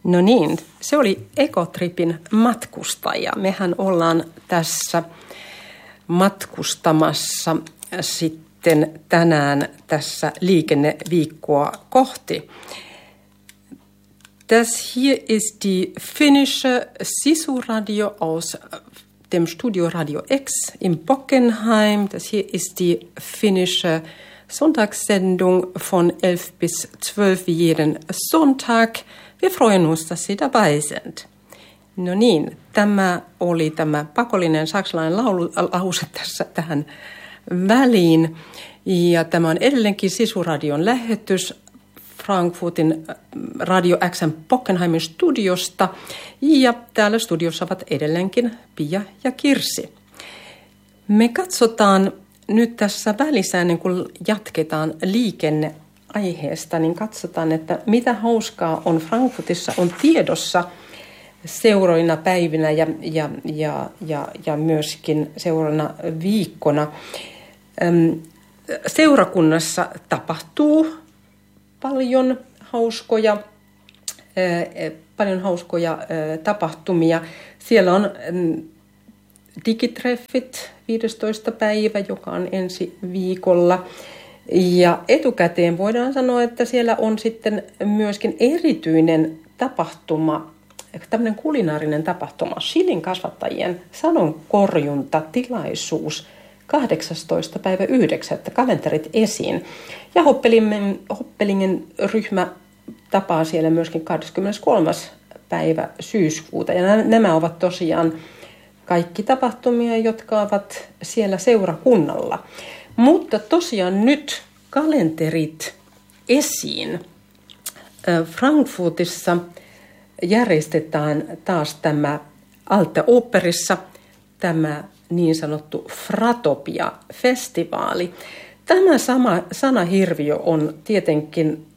No niin, se oli Ekotripin matkustaja. Mehän ollaan tässä matkustamassa sitten tänään tässä liikenneviikkoa kohti. Das hier ist die finnische Sisu-Radio aus dem Studio Radio X in Bockenheim. Das hier ist die finnische Sonntagssendung von 11 bis 12 jeden Sonntag. Wir freuen uns, dass Sie dabei sind. No niin, tämä oli tämä pakollinen saksalainen lause tässä tähän väliin. Ja tämä on edelleenkin Sisu-radion lähetys Frankfurtin Radio X:n Bockenheimin studiosta. Ja täällä studiossa ovat edelleenkin Pia ja Kirsi. Me katsotaan nyt tässä välissä, ennen kuin jatketaan liikenneaiheesta, niin katsotaan, että mitä hauskaa on Frankfurtissa on tiedossa seuraavina päivinä ja myöskin seuraavana viikkona. Seurakunnassa tapahtuu paljon hauskoja tapahtumia. Siellä on digitreffit 15. päivä, joka on ensi viikolla. Ja etukäteen voidaan sanoa, että siellä on sitten myöskin erityinen tapahtuma, tämmöinen kulinaarinen tapahtuma, shillin kasvattajien sanonkorjuntatilaisuus 18. päivä 9. kalenterit esiin. Ja Hoppelingen ryhmä tapaa siellä myöskin 23. päivä syyskuuta. Ja nämä ovat tosiaan kaikki tapahtumia, jotka ovat siellä seurakunnalla. Mutta tosiaan nyt kalenterit esiin. Frankfurtissa järjestetään taas tämä Alte Operissa tämä niin sanottu Fratopia-festivaali. Tämä sama sanahirviö on tietenkin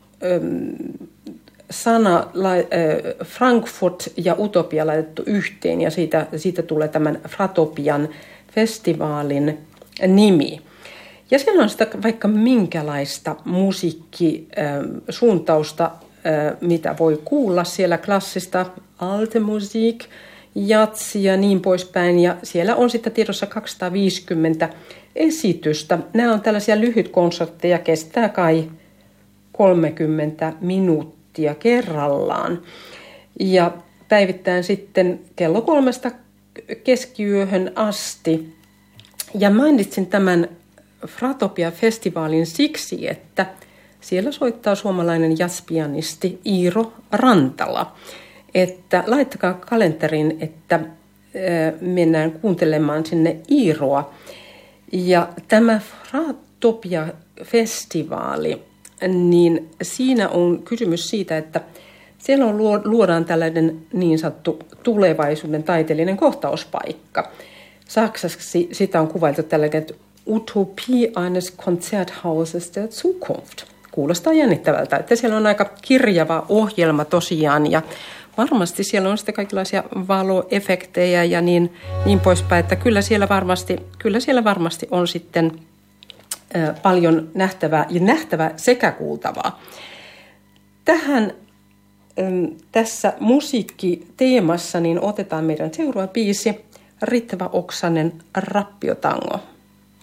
Frankfurt ja Utopia laitettu yhteen ja siitä tulee tämän Fratopian festivaalin nimi. Ja siellä on sitä vaikka minkälaista musiikkisuuntausta, mitä voi kuulla siellä klassista alte musiik, jatsi ja niin poispäin. Ja siellä on sitten tiedossa 250 esitystä. Nämä on tällaisia lyhytkonsertteja, kestää kai 30 minuuttia kerrallaan. Ja päivittäin sitten kello 3 keskiyöhön asti. Ja mainitsin tämän Fratopia-festivaalin siksi, että siellä soittaa suomalainen jazzpianisti Iiro Rantala. Että laittakaa kalenteriin, että mennään kuuntelemaan sinne Iiroa. Ja tämä Fratopia-festivaali, niin siinä on kysymys siitä, että siellä luodaan tällainen niin sanottu tulevaisuuden taiteellinen kohtauspaikka. Saksaksi sitä on kuvailtu tällainen Utopie eines Konzerthauses der Zukunft. Kuulostaa jännittävältä, että siellä on aika kirjava ohjelma tosiaan ja varmasti siellä on sitten kaikenlaisia valoefektejä ja niin poispäin, että kyllä siellä varmasti on sitten paljon nähtävää sekä kuultavaa. Tässä musiikkiteemassa niin otetaan meidän seuraava biisi, Ritva Oksanen, Rappiotango.